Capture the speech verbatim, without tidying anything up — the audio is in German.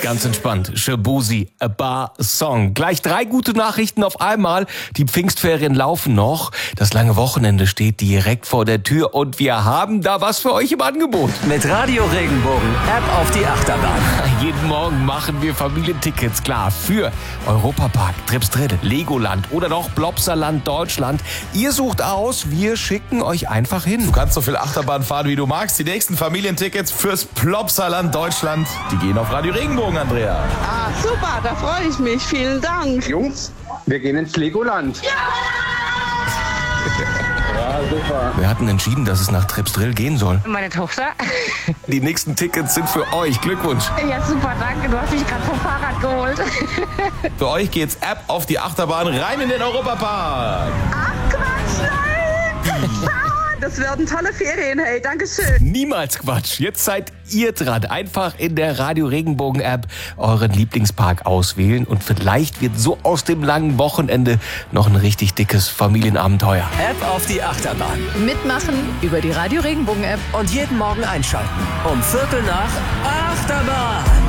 Ganz entspannt. Shaboozey, A Bar Song. Gleich drei gute Nachrichten auf einmal. Die Pfingstferien laufen noch. Das lange Wochenende steht direkt vor der Tür und wir haben da was für euch im Angebot. Mit Radio Regenbogen App auf die Achterbahn. Jeden Morgen machen wir Familientickets klar für Europapark, Tripsdrill, Legoland oder doch Blopsaland Deutschland. Ihr sucht aus, wir schicken euch einfach hin. Du kannst so viel Achterbahn fahren, wie du magst. Die nächsten Familientickets fürs Plopsaland Deutschland, die gehen auf Radio Regenbogen, Andrea. Ah, super, da freue ich mich. Vielen Dank. Jungs, wir gehen ins Legoland. Ja, super. Wir hatten entschieden, dass es nach Tripsdrill gehen soll. Meine Tochter. Die nächsten Tickets sind für euch. Glückwunsch. Ja, super, danke. Du hast mich gerade vom Fahrrad geholt. Für euch geht's App auf die Achterbahn rein in den Europapark. Ach, Quatsch, nein. Das werden tolle Ferien, hey, danke schön. Niemals Quatsch. Jetzt seid ihr dran. Einfach in der Radio Regenbogen App euren Lieblingspark auswählen und vielleicht wird so aus dem langen Wochenende noch ein richtig dickes Familienabenteuer. App auf die Achterbahn. Mitmachen über die Radio Regenbogen App. Und jeden Morgen einschalten. Um Viertel nach Achterbahn.